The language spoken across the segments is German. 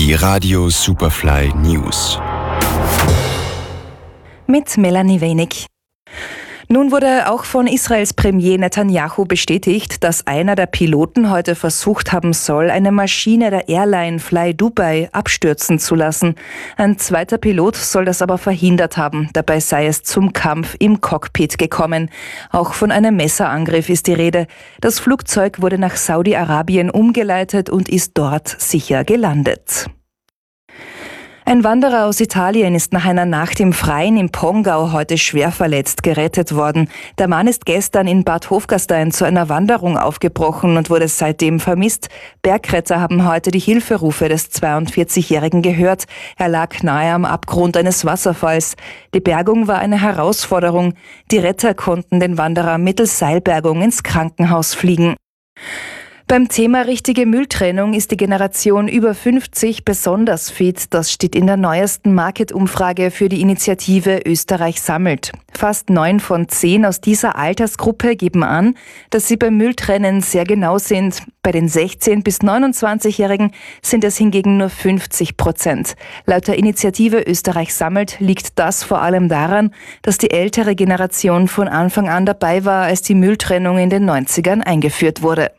Die Radio Superfly News. Mit Melanie Wenig. Nun wurde auch von Israels Premier Netanyahu bestätigt, dass einer der Piloten heute versucht haben soll, eine Maschine der Airline Fly Dubai abstürzen zu lassen. Ein zweiter Pilot soll das aber verhindert haben. Dabei sei es zum Kampf im Cockpit gekommen. Auch von einem Messerangriff ist die Rede. Das Flugzeug wurde nach Saudi-Arabien umgeleitet und ist dort sicher gelandet. Ein Wanderer aus Italien ist nach einer Nacht im Freien im Pongau heute schwer verletzt gerettet worden. Der Mann ist gestern in Bad Hofgastein zu einer Wanderung aufgebrochen und wurde seitdem vermisst. Bergretter haben heute die Hilferufe des 42-Jährigen gehört. Er lag nahe am Abgrund eines Wasserfalls. Die Bergung war eine Herausforderung. Die Retter konnten den Wanderer mittels Seilbergung ins Krankenhaus fliegen. Beim Thema richtige Mülltrennung ist die Generation über 50 besonders fit. Das steht in der neuesten Market-Umfrage für die Initiative Österreich sammelt. Fast 9 von 10 aus dieser Altersgruppe geben an, dass sie beim Mülltrennen sehr genau sind. Bei den 16- bis 29-Jährigen sind es hingegen nur 50%. Laut der Initiative Österreich sammelt liegt das vor allem daran, dass die ältere Generation von Anfang an dabei war, als die Mülltrennung in den 90ern eingeführt wurde.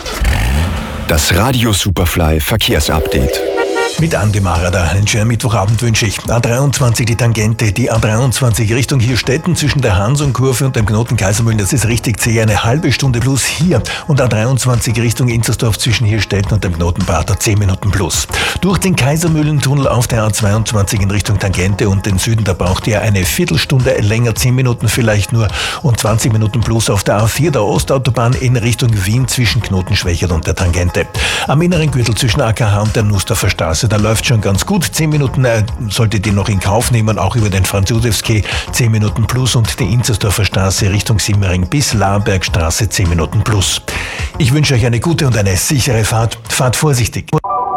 Das Radio Superfly Verkehrsupdate. Mit Andi Marada. Einen schönen Mittwochabend wünsche ich. A23 die Tangente, die A23 Richtung Hirstetten zwischen der Hansonkurve und dem Knoten Kaisermühlen. Das ist richtig zäh, eine halbe Stunde plus hier. Und A23 Richtung Inzersdorf zwischen Hirstetten und dem Knoten Prater 10 Minuten plus. Durch den Kaisermühlentunnel auf der A22 in Richtung Tangente und den Süden, da braucht ihr eine Viertelstunde länger, 10 Minuten vielleicht nur und 20 Minuten plus auf der A4 der Ostautobahn in Richtung Wien zwischen Knoten Schwächert und der Tangente. Am inneren Gürtel zwischen AKH und der Nussdorfer Straße, da läuft schon ganz gut. 10 Minuten solltet ihr noch in Kauf nehmen, auch über den Franz-Josefs-Quai 10 Minuten plus und die Inzersdorfer Straße Richtung Simmering bis Lahrbergstraße 10 Minuten plus. Ich wünsche euch eine gute und eine sichere Fahrt. Fahrt vorsichtig.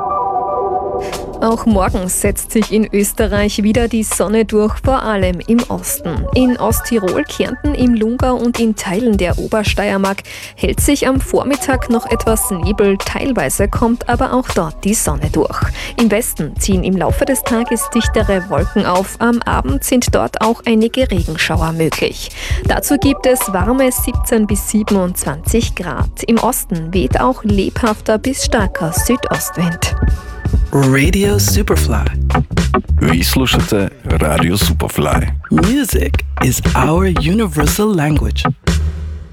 Auch morgen setzt sich in Österreich wieder die Sonne durch, vor allem im Osten. In Osttirol, Kärnten, im Lungau und in Teilen der Obersteiermark hält sich am Vormittag noch etwas Nebel, teilweise kommt aber auch dort die Sonne durch. Im Westen ziehen im Laufe des Tages dichtere Wolken auf, am Abend sind dort auch einige Regenschauer möglich. Dazu gibt es warme 17 bis 27 Grad. Im Osten weht auch lebhafter bis starker Südostwind. Radio Superfly. Vi slušate Radio Superfly. Music is our universal language.